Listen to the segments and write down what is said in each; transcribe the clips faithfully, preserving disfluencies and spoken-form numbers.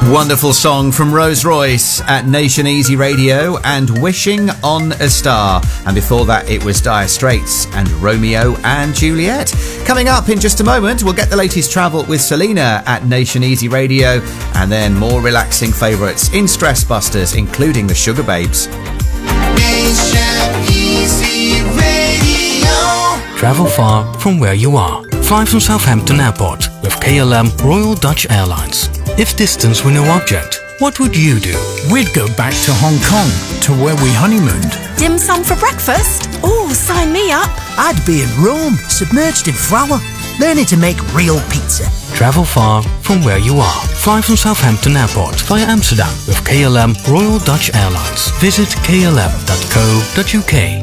Wonderful song from Rose Royce at Nation Easy Radio and Wishing on a Star. And before that, it was Dire Straits and Romeo and Juliet. Coming up in just a moment, we'll get the latest travel with Selena at Nation Easy Radio, and then more relaxing favourites in Stress Busters, including the Sugar Babes. Nation Easy Radio. Travel far from where you are. Fly from Southampton Airport with K L M Royal Dutch Airlines. If distance were no object, what would you do? We'd go back to Hong Kong, to where we honeymooned. Dim sum for breakfast? Oh, sign me up. I'd be in Rome, submerged in flour, learning to make real pizza. Travel far from where you are. Fly from Southampton Airport via Amsterdam with K L M Royal Dutch Airlines. Visit k l m dot co dot u k.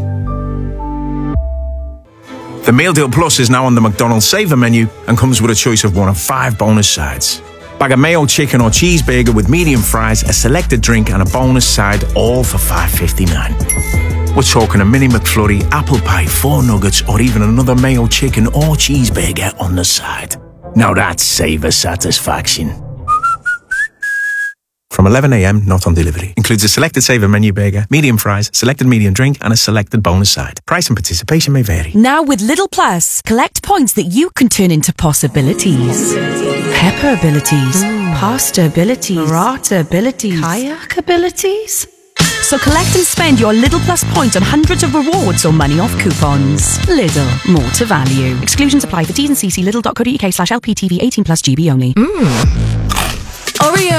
The Meal Deal Plus is now on the McDonald's Saver menu and comes with a choice of one of five bonus sides. Bag of mayo chicken or cheeseburger with medium fries, a selected drink and a bonus side, all for five fifty-nine. We're talking a mini McFlurry, apple pie, four nuggets or even another mayo chicken or cheeseburger on the side. Now that's Saver satisfaction. From eleven a m, not on delivery. Includes a selected Saver menu burger, medium fries, selected medium drink and a selected bonus side. Price and participation may vary. Now with Lidl Plus, collect points that you can turn into possibilities. Pepper abilities, pasta abilities, burrata abilities, kayak abilities. So collect and spend your Lidl Plus points on hundreds of rewards or money off coupons. Lidl, more to value. Exclusions apply for T's and C C. Lidl dot co dot u k slash L P T V eighteen plus G B only. Mmm. Oreo.